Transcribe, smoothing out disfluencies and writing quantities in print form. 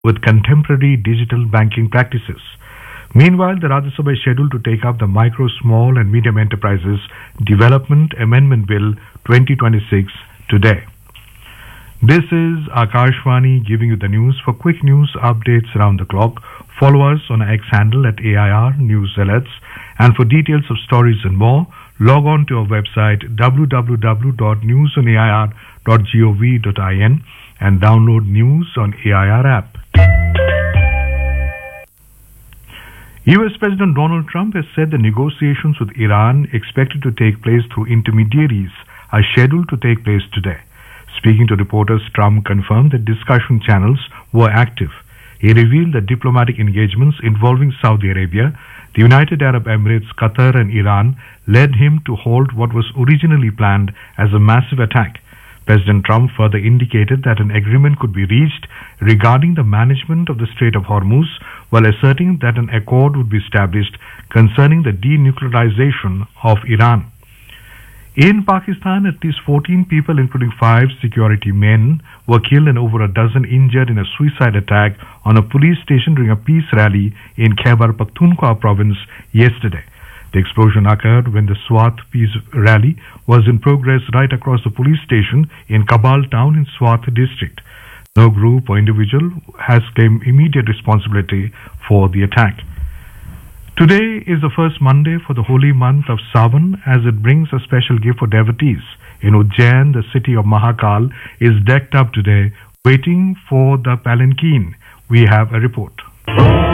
with contemporary digital banking practices. Meanwhile, the Rajya Sabha is scheduled to take up the Micro, Small and Medium Enterprises Development Amendment Bill 2026 today. This is Akashvani giving you the news. For quick news updates around the clock, follow us on our X handle at AIR News Alerts. And for details of stories and more, log on to our website www.newsonair.gov.in and download News on AIR app. US President Donald Trump has said the negotiations with Iran expected to take place through intermediaries are scheduled to take place today. Speaking to reporters, Trump confirmed that discussion channels were active. He revealed that diplomatic engagements involving Saudi Arabia, the United Arab Emirates, Qatar and Iran led him to halt what was originally planned as a massive attack. President Trump further indicated that an agreement could be reached regarding the management of the Strait of Hormuz, while asserting that an accord would be established concerning the denuclearization of Iran. In Pakistan, at least 14 people, including 5 security men, were killed and over a dozen injured in a suicide attack on a police station during a peace rally in Khyber Pakhtunkhwa province yesterday. The explosion occurred when the Swat peace rally was in progress right across the police station in Kabul town in Swat district. No group or individual has claimed immediate responsibility for the attack. Today is the first Monday for the holy month of Sawan, as it brings a special gift for devotees. In Ujjain, the city of Mahakal is decked up today, waiting for the palanquin. We have a report.